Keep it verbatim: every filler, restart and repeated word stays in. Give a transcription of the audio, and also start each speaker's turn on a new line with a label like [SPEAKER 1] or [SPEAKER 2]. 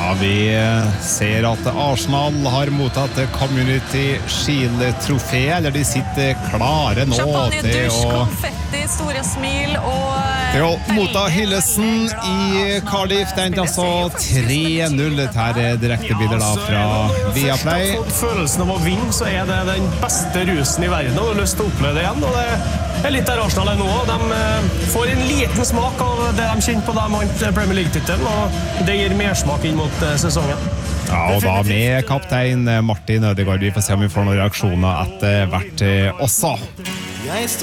[SPEAKER 1] Ja, vi ser at Arsenal har mottatt Community Shield-trofé, eller de sitter klare nå
[SPEAKER 2] Champagne,
[SPEAKER 1] til
[SPEAKER 2] dusj,
[SPEAKER 1] å,
[SPEAKER 2] konfetti, store smil og
[SPEAKER 1] til å motta hyllesen i Cardiff. Det endte altså tre null. Dette er direktebilder da fra Viaplay.
[SPEAKER 3] Først har fått følelsen av å vinne, så er det den beste rusen i verden, og har lyst til å oppleve det igjen, og det er litt der Arsenal er nå. De får en liten smak av det de kjenner på da de vant Premier League-titelen, og det gir mersmak inn mot sesongen.
[SPEAKER 1] Ja, og da med kaptein Martin Ødegaard. Vi får se om vi får noen reaksjoner etter hvert også.
[SPEAKER 4] Jeg står